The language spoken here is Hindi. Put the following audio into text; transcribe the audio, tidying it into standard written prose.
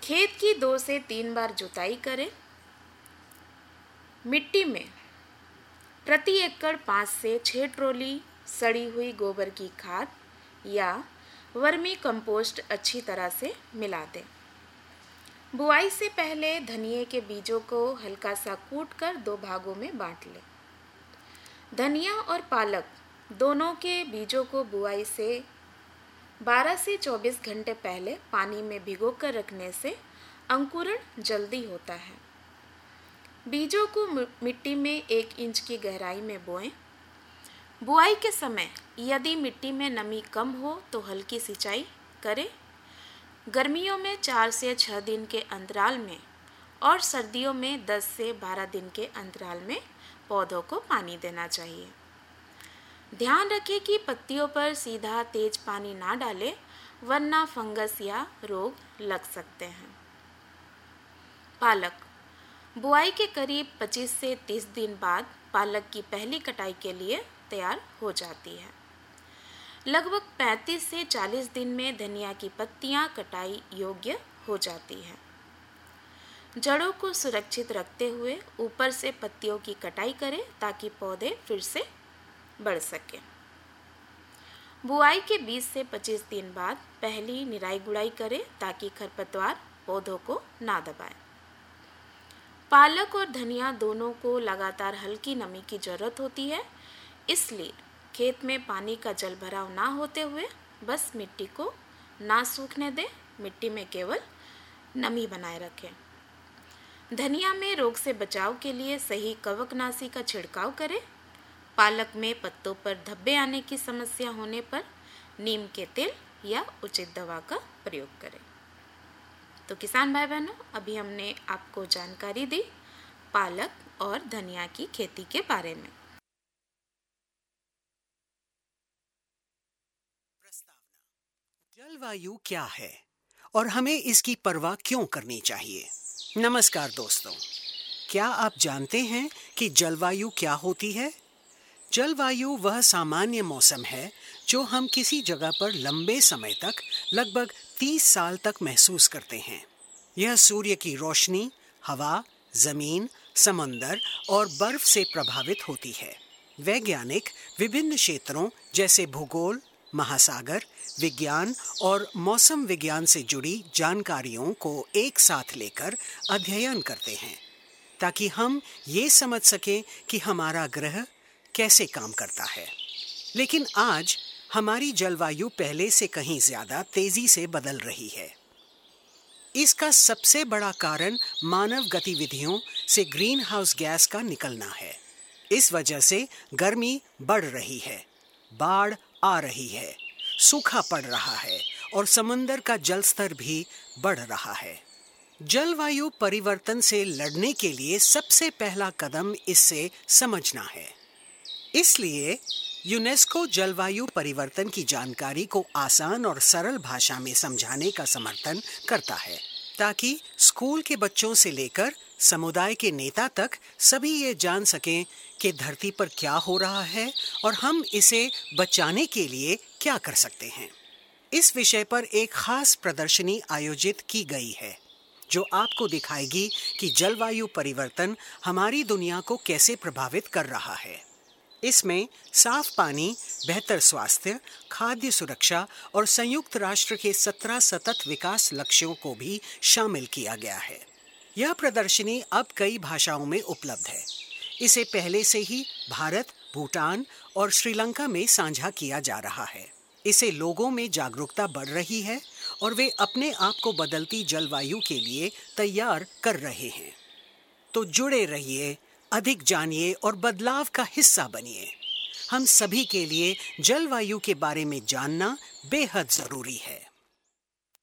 खेत की 2 से 3 बार जुताई करें। मिट्टी में प्रति एकड़ 5 से 6 ट्रॉली सड़ी हुई गोबर की खाद या वर्मी कंपोस्ट अच्छी तरह से मिला दें। बुआई से पहले धनिये के बीजों को हल्का सा कूटकर 2 भागों में बांट लें। धनिया और पालक दोनों के बीजों को बुआई से 12 से 24 घंटे पहले पानी में भिगोकर रखने से अंकुरण जल्दी होता है। बीजों को मिट्टी में 1 इंच की गहराई में बोएं। बुआई के समय यदि मिट्टी में नमी कम हो तो हल्की सिंचाई करें। गर्मियों में 4 से 6 दिन के अंतराल में और सर्दियों में 10 से 12 दिन के अंतराल में पौधों को पानी देना चाहिए। ध्यान रखें कि पत्तियों पर सीधा तेज पानी ना डालें, वरना फंगस या रोग लग सकते हैं। पालक बुआई के करीब 25 से 30 दिन बाद पालक की पहली कटाई के लिए तैयार हो जाती है। लगभग 35 से 40 दिन में धनिया की पत्तियां कटाई योग्य हो जाती हैं। जड़ों को सुरक्षित रखते हुए ऊपर से पत्तियों की कटाई करें ताकि पौधे फिर से बढ़ सकें। बुआई के 20 से 25 दिन बाद पहली निराई गुड़ाई करें ताकि खरपतवार पौधों को ना दबाए। पालक और धनिया दोनों को लगातार हल्की नमी की जरूरत होती है, इसलिए खेत में पानी का जल भराव ना होते हुए बस मिट्टी को ना सूखने दें, मिट्टी में केवल नमी बनाए रखें। धनिया में रोग से बचाव के लिए सही कवकनाशी का छिड़काव करें। पालक में पत्तों पर धब्बे आने की समस्या होने पर नीम के तेल या उचित दवा का प्रयोग करें। तो किसान भाई बहनों, अभी हमने आपको जानकारी दी पालक और धनिया की खेती के बारे में। जलवायु क्या है और हमें इसकी परवाह क्यों करनी चाहिए? नमस्कार दोस्तों, क्या आप जानते हैं कि जलवायु क्या होती है? जलवायु वह सामान्य मौसम है जो हम किसी जगह पर लंबे समय तक, लगभग 30 साल तक महसूस करते हैं। यह सूर्य की रोशनी, हवा, जमीन, समंदर और बर्फ से प्रभावित होती है। वैज्ञानिक विभिन्न क्षेत्रों जैसे भूगोल, महासागर, विज्ञान और मौसम विज्ञान से जुड़ी जानकारियों को एक साथ लेकर अध्ययन करते हैं ताकि हम ये समझ सकें कि हमारा ग्रह कैसे काम करता है। लेकिन आज हमारी जलवायु पहले से कहीं ज्यादा तेजी से बदल रही है। इसका सबसे बड़ा कारण मानव गतिविधियों से ग्रीन हाउस गैस का निकलना है। इस वजह से गर्मी बढ़ रही है, बाढ़ आ रही है, सूखा पड़ रहा है और समंदर का जल स्तर भी बढ़ रहा है। जलवायु परिवर्तन से लड़ने के लिए सबसे पहला कदम इससे समझना है। इसलिए यूनेस्को जलवायु परिवर्तन की जानकारी को आसान और सरल भाषा में समझाने का समर्थन करता है ताकि स्कूल के बच्चों से लेकर समुदाय के नेता तक सभी ये जान सकें कि धरती पर क्या हो रहा है और हम इसे बचाने के लिए क्या कर सकते हैं। इस विषय पर एक खास प्रदर्शनी आयोजित की गई है जो आपको दिखाएगी कि जलवायु परिवर्तन हमारी दुनिया को कैसे प्रभावित कर रहा है। इसमें साफ पानी, बेहतर स्वास्थ्य, खाद्य सुरक्षा और संयुक्त राष्ट्र के 17 सतत विकास लक्ष्यों को भी शामिल किया गया है। यह प्रदर्शनी अब कई भाषाओं में उपलब्ध है। इसे पहले से ही भारत, भूटान और श्रीलंका में साझा किया जा रहा है। इससे लोगों में जागरूकता बढ़ रही है और वे अपने आप को बदलती जलवायु के लिए तैयार कर रहे हैं। तो जुड़े रहिए, अधिक जानिए और बदलाव का हिस्सा बनिए। हम सभी के लिए जलवायु के बारे में जानना बेहद जरूरी है।